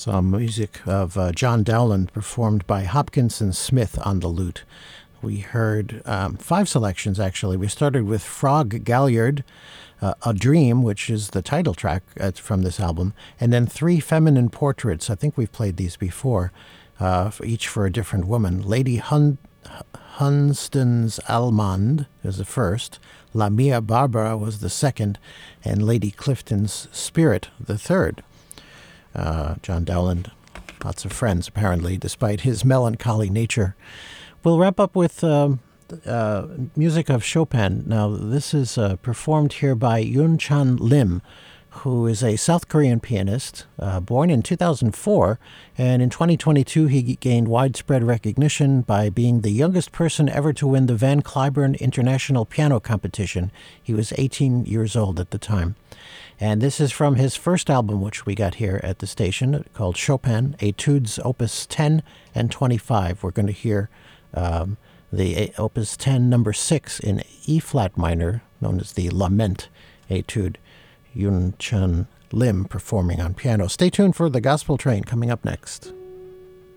Some music of John Dowland performed by Hopkinson Smith on the lute. We heard 5 selections, actually. We started with Frog Galliard, A Dream, which is the title track from this album, and then 3 feminine portraits. I think we've played these before, each for a different woman. Lady Hunstan's Almond was the first, La Mia Barbara was the second, and Lady Clifton's Spirit the third. John Dowland, lots of friends apparently, despite his melancholy nature. We'll wrap up with music of Chopin. Now, this is performed here by Yoon Chan Lim, who is a South Korean pianist, born in 2004, and in 2022 he gained widespread recognition by being the youngest person ever to win the Van Cliburn International Piano Competition. He was 18 years old at the time. And this is from his first album, which we got here at the station, called Chopin, Etudes Opus 10 and 25. We're going to hear the Opus 10 number 6 in E-flat minor, known as the Lament Etude. Yoon Chan Lim performing on piano. Stay tuned for The Gospel Train coming up next.